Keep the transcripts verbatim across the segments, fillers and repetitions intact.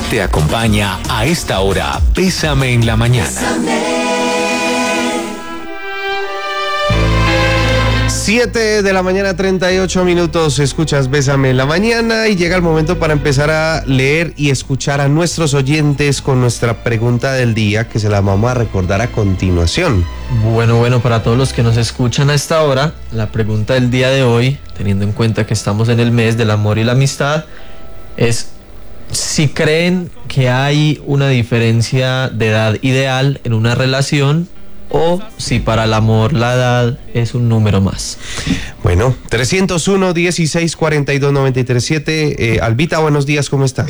Te acompaña a esta hora Bésame en la Mañana. siete de la mañana, treinta y ocho minutos, escuchas Bésame en la Mañana y llega el momento para empezar a leer y escuchar a nuestros oyentes con nuestra pregunta del día, que se la vamos a recordar a continuación. Bueno, bueno, para todos los que nos escuchan a esta hora, la pregunta del día de hoy, teniendo en cuenta que estamos en el mes del amor y la amistad, es si creen que hay una diferencia de edad ideal en una relación o si para el amor la edad es un número más. Bueno, trescientos uno, dieciséis, cuarenta y dos, noventa y tres, siete. Eh, Albita, buenos días, ¿cómo estás?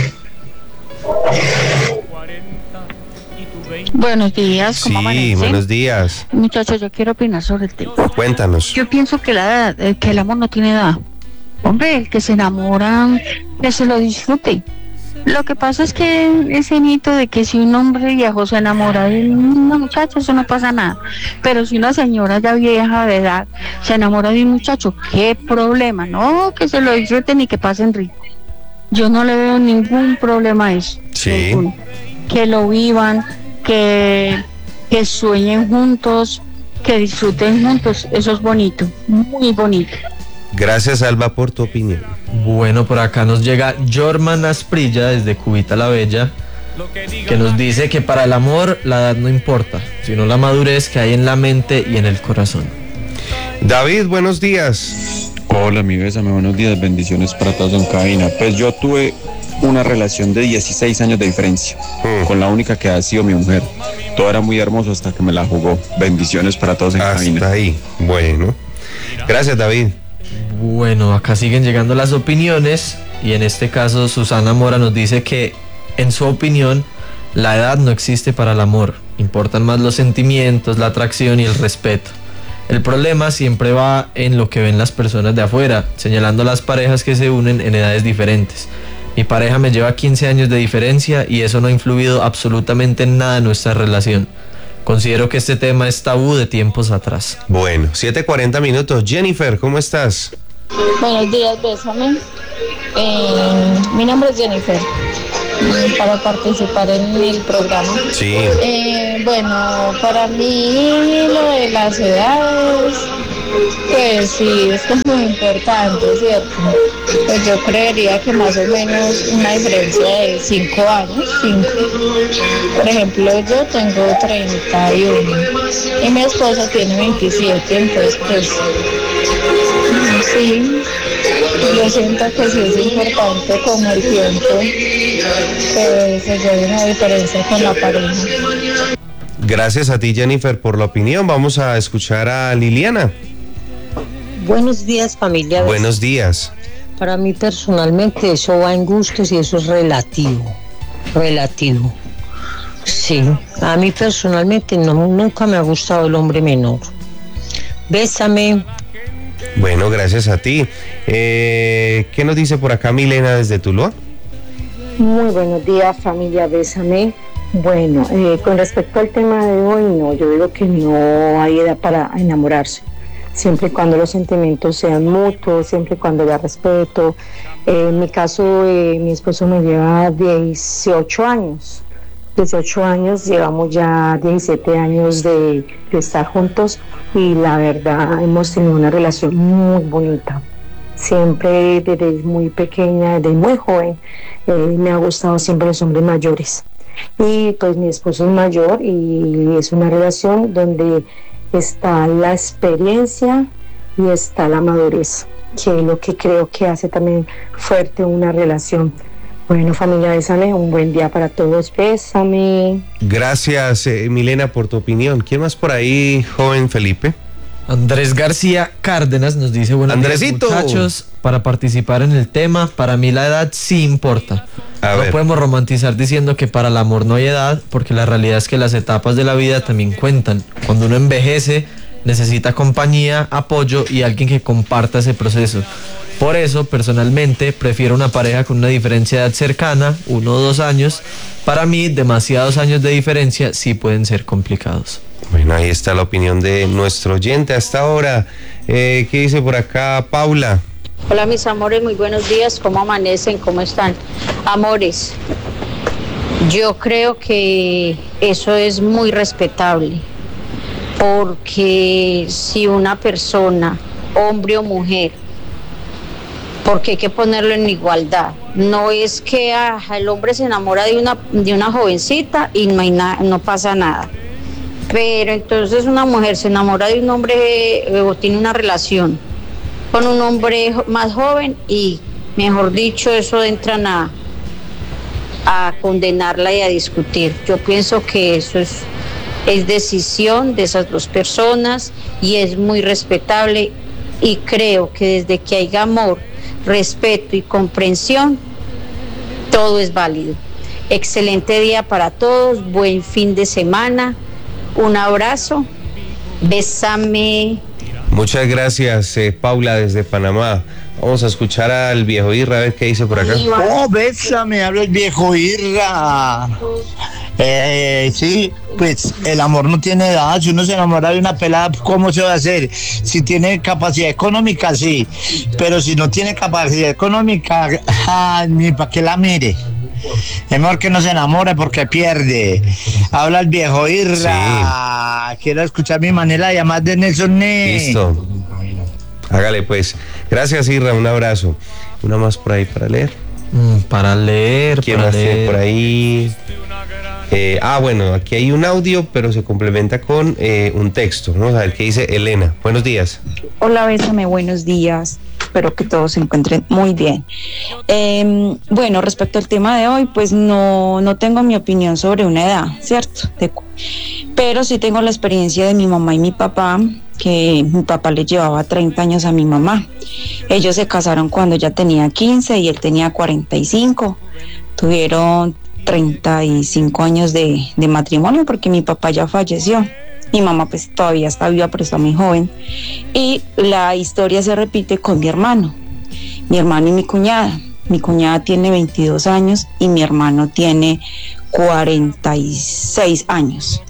Buenos días, ¿cómo Sí, amanece? buenos días. Muchachos, yo quiero opinar sobre el tema. Cuéntanos. Yo pienso que la edad, eh, que el amor no tiene edad. Hombre, el que se enamora, que se lo disfrute. Lo que pasa es que ese mito de que si un hombre viejo se enamora de una muchacha, eso no pasa nada. Pero si una señora ya vieja de edad se enamora de un muchacho, ¿qué problema? No, que se lo disfruten y que pasen rico. Yo no le veo ningún problema a eso. Sí. Ninguno. Que lo vivan, que, que sueñen juntos, que disfruten juntos. Eso es bonito, muy bonito. Gracias, Alba, por tu opinión. Bueno, por acá nos llega Jorman Asprilla desde Cubita la Bella, que nos dice que para el amor la edad no importa, sino la madurez que hay en la mente y en el corazón. David, buenos días. Hola, mi Bésame, buenos días, bendiciones para todos en cabina. Pues yo tuve una relación de dieciséis años de diferencia, mm. con la única que ha sido mi mujer. Todo era muy hermoso hasta que me la jugó. Bendiciones para todos en hasta cabina. Hasta ahí, bueno. Gracias, David. Bueno, acá siguen llegando las opiniones y en este caso Susana Mora nos dice que en su opinión la edad no existe para el amor, importan más los sentimientos, la atracción y el respeto. El problema siempre va en lo que ven las personas de afuera, señalando a las parejas que se unen en edades diferentes. Mi pareja me lleva quince años de diferencia y eso no ha influido absolutamente en nada en nuestra relación. Considero que este tema es tabú de tiempos atrás. Bueno, siete cuarenta minutos. Jennifer, ¿cómo estás? Buenos días, Bésame. Eh, mi nombre es Jennifer, para participar en el programa. Sí. Eh, bueno, para mí lo de las edades, pues sí, es como importante, ¿cierto? Pues yo creería que más o menos una diferencia de cinco años, cinco. Por ejemplo, yo tengo treinta y uno y mi esposa tiene veintisiete, entonces pues sí, yo siento que sí es importante con el tiempo que se lleve una diferencia con la pareja. Gracias a ti, Jennifer, por la opinión. Vamos a escuchar a Liliana. Buenos días, familia. Buenos días. Para mí personalmente eso va en gustos y eso es relativo, relativo. Sí, a mí personalmente no, nunca me ha gustado el hombre menor. Bésame. Bueno, gracias a ti. Eh, ¿Qué nos dice por acá Milena desde Tuluá? Muy buenos días, familia Bésame. Bueno, eh, con respecto al tema de hoy, no, yo digo que no hay edad para enamorarse. Siempre y cuando los sentimientos sean mutuos, siempre y cuando haya respeto. Eh, en mi caso, eh, mi esposo me lleva dieciocho años. dieciocho años, llevamos ya diecisiete años de, de estar juntos y la verdad hemos tenido una relación muy bonita. Siempre desde muy pequeña, desde muy joven, eh, me ha gustado siempre los hombres mayores. Y pues mi esposo es mayor y es una relación donde está la experiencia y está la madurez, que es lo que creo que hace también fuerte una relación. Bueno, familia, Bésame, un buen día para todos, Bésame. Gracias, eh, Milena, por tu opinión. ¿Quién más por ahí, joven Felipe? Andrés García Cárdenas nos dice, buenos Andresito. días, muchachos, para participar en el tema, para mí la edad sí importa. A no ver. podemos romantizar diciendo que para el amor no hay edad, porque la realidad es que las etapas de la vida también cuentan. Cuando uno envejece, necesita compañía, apoyo y alguien que comparta ese proceso. Por eso, personalmente, prefiero una pareja con una diferencia de edad cercana, uno o dos años. Para mí, demasiados años de diferencia sí pueden ser complicados. Bueno, ahí está la opinión de nuestro oyente hasta ahora. Eh, ¿Qué dice por acá Paula? Hola mis amores, muy buenos días, ¿cómo amanecen? ¿Cómo están? Amores, Yo creo que eso es muy respetable, porque si una persona, hombre o mujer, porque hay que ponerlo en igualdad, no es que ah, el hombre se enamora de una, de una jovencita y no, hay na, no pasa nada, pero entonces una mujer se enamora de un hombre eh, o tiene una relación con un hombre más joven y, mejor dicho, eso entran a a condenarla y a discutir. Yo pienso que eso es, es decisión de esas dos personas y es muy respetable, y creo que desde que haya amor, respeto y comprensión, todo es válido. Excelente día para todos, buen fin de semana, un abrazo, bésame. Muchas gracias, eh, Paula, desde Panamá. Vamos a escuchar al viejo Irra, a ver qué dice por acá. Oh, bésame, habla el viejo Irra. Eh, sí, pues el amor no tiene edad. Si uno se enamora de una pelada, ¿cómo se va a hacer? Si tiene capacidad económica, sí. Pero si no tiene capacidad económica, ah, ni para que la mire. Es mejor que no se enamore porque pierde. Habla el viejo Irra. Sí. Quiero escuchar mi manera de llamar de Nelson Ne. Listo. Hágale pues. Gracias, Irra, un abrazo. Una más por ahí para leer. Mm, para leer, ¿Quién para más leer. tiene por ahí? Eh, ah, bueno, aquí hay un audio, pero se complementa con eh, un texto. Vamos a ver qué dice Elena. Buenos días. Hola, bésame, buenos días. Espero que todos se encuentren muy bien. Eh, bueno, respecto al tema de hoy, pues no, no tengo mi opinión sobre una edad, ¿cierto? De, pero sí tengo la experiencia de mi mamá y mi papá, que mi papá le llevaba treinta años a mi mamá. Ellos se casaron cuando ella tenía quince y él tenía cuarenta y cinco. Tuvieron treinta y cinco años de, de matrimonio porque mi papá ya falleció. Mi mamá pues todavía está viva, pero está muy joven. Y la historia se repite con mi hermano, mi hermano y mi cuñada. Mi cuñada tiene veintidós años y mi hermano tiene cuarenta y seis años.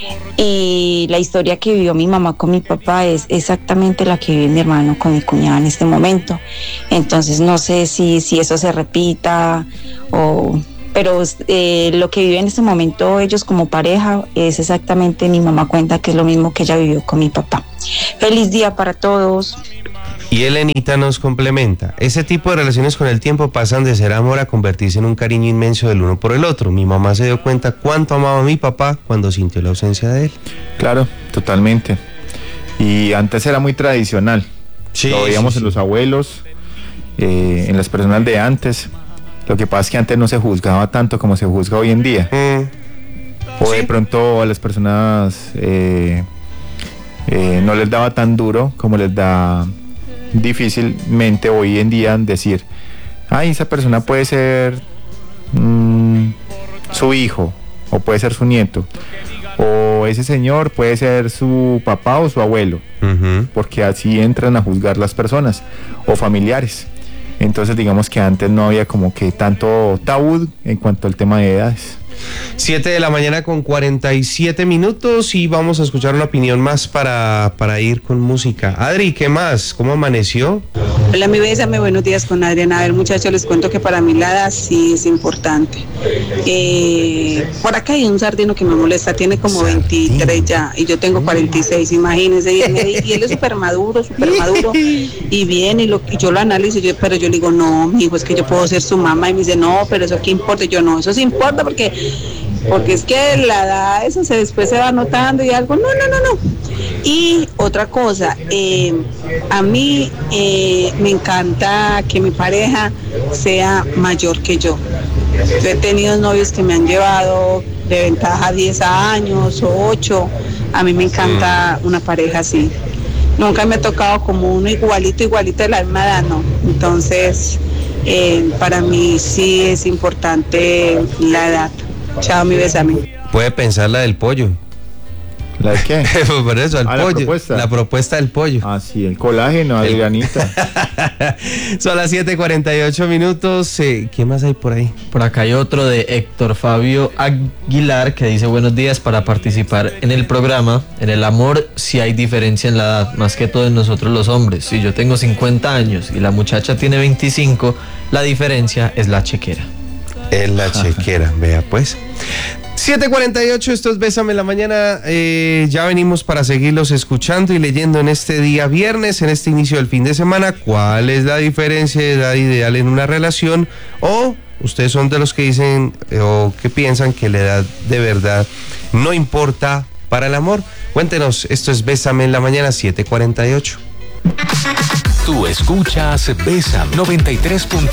Y la historia que vivió mi mamá con mi papá es exactamente la que vive mi hermano con mi cuñada en este momento. Entonces no sé si, si eso se repita o... pero eh, lo que vive en este momento ellos como pareja es exactamente, mi mamá cuenta que es lo mismo que ella vivió con mi papá. Feliz día para todos. Y Elenita nos complementa. Ese tipo de relaciones con el tiempo pasan de ser amor a convertirse en un cariño inmenso del uno por el otro. Mi mamá se dio cuenta cuánto amaba a mi papá cuando sintió la ausencia de él. Claro, totalmente. Y antes era muy tradicional. Sí, lo veíamos sí, en sí. los abuelos, eh, en las personas de antes. Lo que pasa es que antes no se juzgaba tanto como se juzga hoy en día. Mm. O de sí. pronto a las personas eh, eh, no les daba tan duro como les da difícilmente hoy en día decir, ay, esa persona puede ser mmm, su hijo o puede ser su nieto. O ese señor puede ser su papá o su abuelo. Uh-huh. Porque así entran a juzgar las personas o familiares. Entonces digamos que antes no había como que tanto tabú en cuanto al tema de edades. siete de la mañana con cuarenta y siete minutos y vamos a escuchar una opinión más para, para ir con música. Adri, ¿qué más? ¿Cómo amaneció? Hola, mi bésame, buenos días con Adriana. A ver, muchachos, les cuento que para mí la edad sí es importante. Eh, por acá hay un sardino que me molesta, tiene como Sardino. veintitrés ya, y yo tengo cuarenta y seis, imagínense, y él, me, y él es súper maduro, súper maduro, y viene, y, lo, y yo lo analizo, yo, pero yo le digo, no, mi hijo, es que yo puedo ser su mamá, y me dice, no, pero eso qué importa, y yo no, eso sí importa, porque porque es que la edad, eso se después se va notando y algo, no, no, no, no. Y otra cosa, eh, a mí eh, me encanta que mi pareja sea mayor que yo. Yo he tenido novios que me han llevado de ventaja diez años o ocho, a mí me encanta una pareja así. Nunca me ha tocado como uno igualito, igualito de la misma edad, no. Entonces, eh, para mí sí es importante la edad. Chao, mi bésame. Puede pensar la del pollo. ¿La de qué? Por eso, el ah, pollo. La propuesta. La propuesta del pollo. Ah, sí, el colágeno, el granita. Son las siete cuarenta y ocho minutos. Eh, ¿Qué más hay por ahí? Por acá hay otro de Héctor Fabio Aguilar que dice: buenos días, para participar en el programa. En el amor sí hay diferencia en la edad, más que todo en nosotros los hombres. Si yo tengo cincuenta años y la muchacha tiene veinticinco, la diferencia es la chequera. En la chequera, vea pues. siete cuarenta y ocho, esto es Bésame en la Mañana. Eh, ya venimos para seguirlos escuchando y leyendo en este día viernes, en este inicio del fin de semana, cuál es la diferencia de edad ideal en una relación, o ustedes son de los que dicen eh, o que piensan que la edad de verdad no importa para el amor. Cuéntenos, esto es Bésame en la Mañana, siete cuarenta y ocho. Tú escuchas Bésame noventa y tres punto